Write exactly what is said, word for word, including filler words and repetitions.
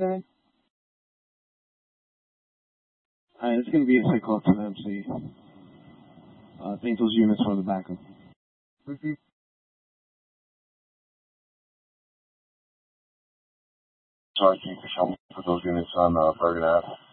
say? Alright, it's going to be a sick call to the M C. Uh, I think those units are the backup. Mm-hmm. Sorry, can you put those units on uh, Bergen Ave?